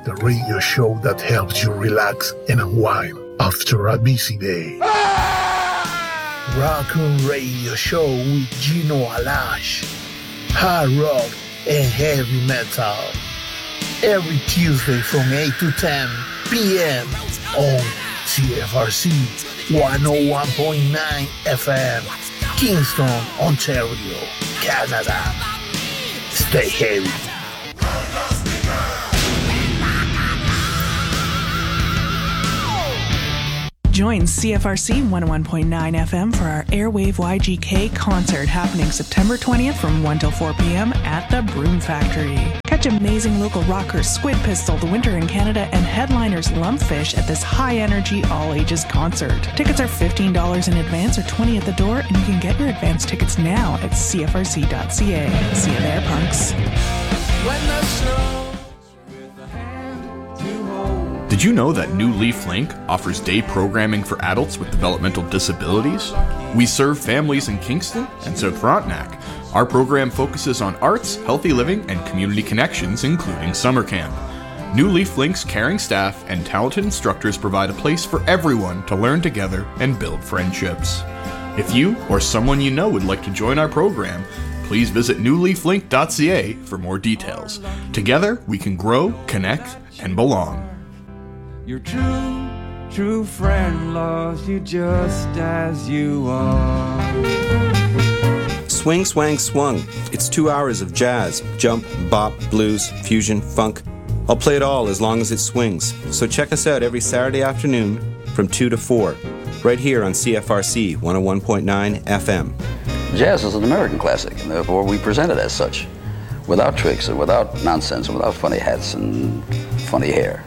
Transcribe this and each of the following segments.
the radio show that helps you relax and unwind after a busy day. Raccoon Radio Show with Gino Alash. Hard rock and heavy metal. Every Tuesday from 8 to 10 p.m. on CFRC 101.9 FM, Kingston, Ontario, Canada. Stay heavy. Join CFRC 101.9 FM for our Airwave YGK concert happening September 20th from 1 till 4 p.m. at the Broom Factory. Catch amazing local rockers Squid Pistol, The Winter in Canada, and headliners Lumpfish at this high-energy, all-ages concert. Tickets are $15 in advance or $20 at the door, and you can get your advance tickets now at cfrc.ca. See you there, punks. When the snow Did you know that New Leaf Link offers day programming for adults with developmental disabilities? We serve families in Kingston and South Frontenac. Our program focuses on arts, healthy living, and community connections, including summer camp. New Leaf Link's caring staff and talented instructors provide a place for everyone to learn together and build friendships. If you or someone you know would like to join our program, please visit newleaflink.ca for more details. Together, we can grow, connect, and belong. Your true friend loves you just as you are. Swing, swang, swung. It's 2 hours of jazz, jump, bop, blues, fusion, funk. I'll play it all as long as it swings. So check us out every Saturday afternoon from 2 to 4, right here on CFRC 101.9 FM. Jazz is an American classic, and therefore we present it as such, without tricks and without nonsense and without funny hats and funny hair.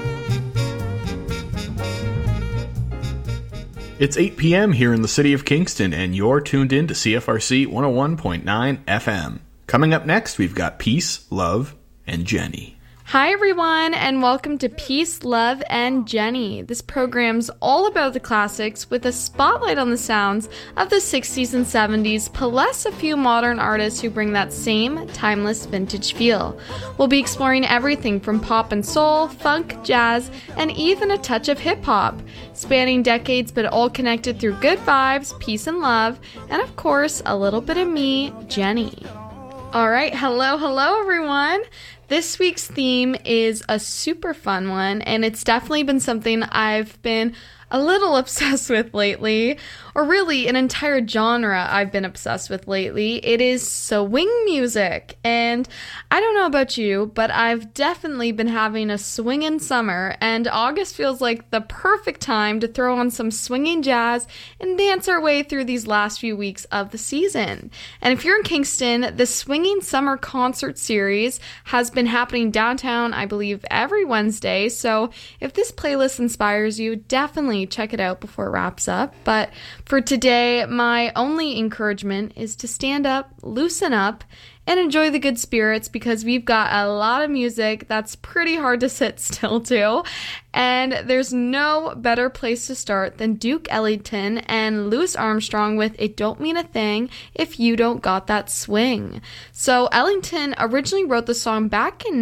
It's 8 p.m. here in the city of Kingston, and you're tuned in to CFRC 101.9 FM. Coming up next, we've got Peace, Love, and Jenny. Hi everyone, and welcome to Peace, Love, and Jenny. This program's all about the classics with a spotlight on the sounds of the 60s and 70s, plus a few modern artists who bring that same timeless vintage feel. We'll be exploring everything from pop and soul, funk, jazz, and even a touch of hip-hop, spanning decades but all connected through good vibes, peace and love, and of course, a little bit of me, Jenny. Alright, hello everyone! This week's theme is a super fun one, and it's definitely been something I've been a little obsessed with lately, or really an entire genre I've been obsessed with lately. It is swing music, and I don't know about you, but I've definitely been having a swingin' summer, and August feels like the perfect time to throw on some swinging jazz and dance our way through these last few weeks of the season. And if you're in Kingston, the Swinging Summer Concert Series has been happening downtown, I believe, every Wednesday, so if this playlist inspires you, definitely check it out before it wraps up. But for today, my only encouragement is to stand up, loosen up, and enjoy the good spirits, because we've got a lot of music that's pretty hard to sit still to. And there's no better place to start than Duke Ellington and Louis Armstrong with It Don't Mean a Thing If You Don't Got That Swing. So Ellington originally wrote the song back in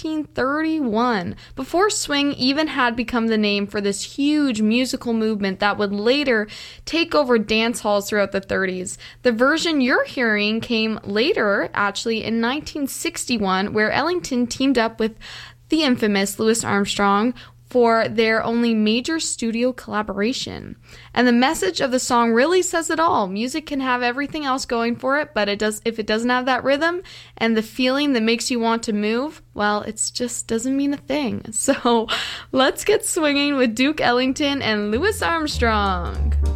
1931, before swing even had become the name for this huge musical movement that would later take over dance halls throughout the 30s. The version you're hearing came later, actually in 1961, where Ellington teamed up with the infamous Louis Armstrong for their only major studio collaboration. And the message of the song really says it all. Music can have everything else going for it, but if it doesn't have that rhythm and the feeling that makes you want to move, well, it just doesn't mean a thing. So let's get swinging with Duke Ellington and Louis Armstrong.